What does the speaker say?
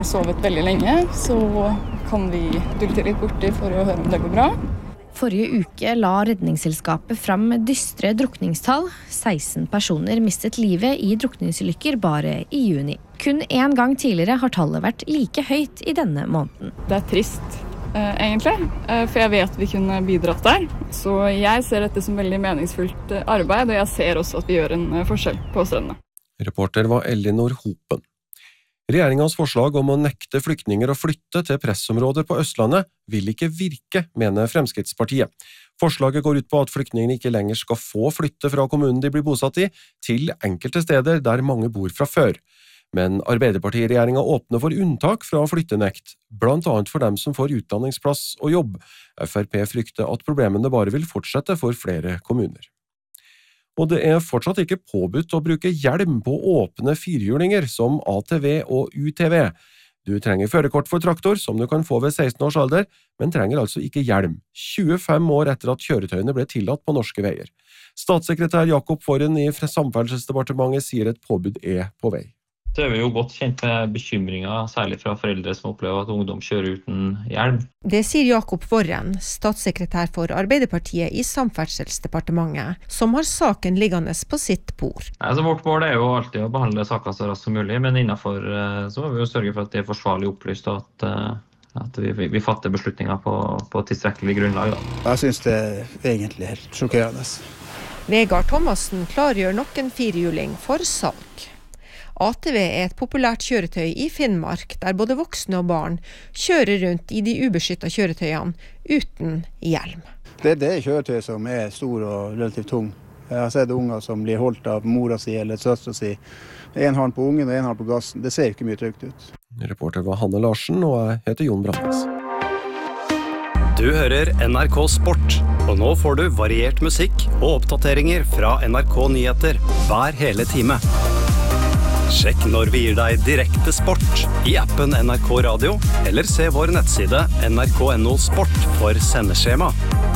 Sovet veldig lenge, så kan vi dulte litt borti for å høre om det går bra. Forrige uke la Redningsselskapet fram dystre drukningstall. 16 personer mistet livet i drukningsulykker bare i juni. Kun en gang tidligere har tallet vært like høyt i denne måneden. Det er trist, egentlig, for jeg vet vi kunne bidratt der. Så jeg ser dette som veldig meningsfullt arbeid, og jeg ser også at vi gjør en forskjell på strendene. Reporter var Elinor Hopen. Regjeringens forslag om å nekte flyktninger å flytte til pressområder på Østlandet vil ikke virke, mener Fremskrittspartiet. Forslaget går ut på at flyktningene ikke lenger skal få flytte fra kommunen de blir bosatt i, til enkelte steder der mange bor fra før. Men Arbeiderpartiregjeringen åpner for unntak fra flyttenekt, blant annet for dem som får utdanningsplass og jobb. Frp frykter at problemene bare vil fortsette for flere kommuner. Og det er fortsatt ikke påbudt å bruke hjelm på åpne firhjulinger som ATV og UTV. Du trenger førerkort for traktor, som du kan få ved 16 års alder, men trenger altså ikke hjelm, 25 år etter at kjøretøyene ble tillatt på norske veier. Statssekretær Jakob Forhen i Samferdselsdepartementet sier et påbud er på vei. Så er vi jo godt kjent med bekymringer, særlig fra foreldre som opplever at ungdom kjører uten hjelm. Det sier Jakob Forhen, statssekretær for Arbeiderpartiet i Samferdselsdepartementet, som har saken liggende på sitt bord. Altså, vårt mål er jo alltid å behandle saker så raskt som mulig, men innenfor så må vi jo sørge for at det er forsvarlig opplyst, og at vi fatter beslutninger på tilstrekkelig grunnlag. Jeg synes det er egentlig helt sjokkerende. Vegard Thomassen klargjør nok en firhjuling for salg. ATV er et populært kjøretøy i Finnmark, der både voksne og barn kjører rundt i de ubeskyttede kjøretøyene uten hjelm. Det er kjøretøy som er stor og relativt tung. Jeg har sett unger som blir holdt av mora si eller søstera si. En hånd på ungen og en hånd på gassen. Det ser ikke mye trygt ut. Reporter var Hanne Larsen, og jeg heter Jon Brandnes. Du hører NRK Sport, og nå får du variert musikk og oppdateringer fra NRK Nyheter hver hele time. Sjekk når vi gir deg direkte sport i appen NRK Radio, eller se vår nettside nrk.no sport for sendeskjema.